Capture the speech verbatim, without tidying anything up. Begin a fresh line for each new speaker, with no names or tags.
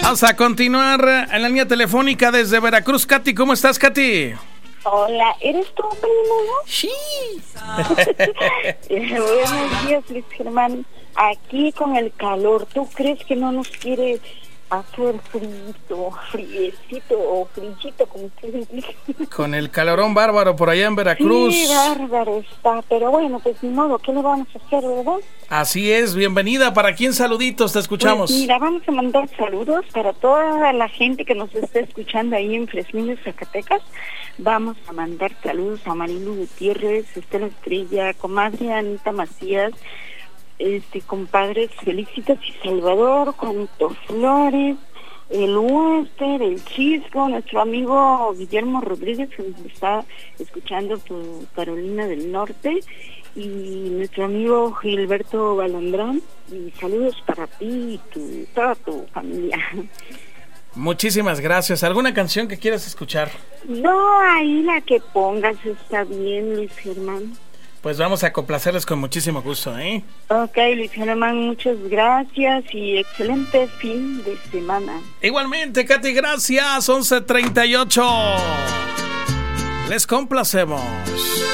Vamos a continuar en la línea telefónica desde Veracruz. Katy, ¿cómo estás, Katy?
Hola, ¿eres tu primo, no?
Sí.
Buenos días, Luis Germán. Aquí con el calor, ¿tú crees que no nos quiere hacer frito, friecito o frillito, como ustedes dicen?
Con el calorón bárbaro por allá en Veracruz.
Sí, bárbaro está, pero bueno, pues ni modo, ¿qué le vamos a hacer, verdad?
Así es, bienvenida. ¿Para quién saluditos te escuchamos?
Pues mira, vamos a mandar saludos para toda la gente que nos está escuchando ahí en Fresnillo, Zacatecas. Vamos a mandar saludos a Marilu Gutiérrez, Estela Estrella, comadre Anita Macías, este compadres Felicitas y Salvador, Juanito Flores, el Huésped, el Chisco, nuestro amigo Guillermo Rodríguez, que nos está escuchando por Carolina del Norte, y nuestro amigo Gilberto Balandrán, y saludos para ti y tu, toda tu familia.
Muchísimas gracias. ¿Alguna canción que quieras escuchar?
No, ahí la que pongas está bien, Luis Germán.
Pues vamos a complacerles con muchísimo gusto, ¿eh?
Ok, Luis Germán, muchas gracias y excelente fin de semana.
Igualmente, Katy, gracias. once treinta y ocho. Les complacemos.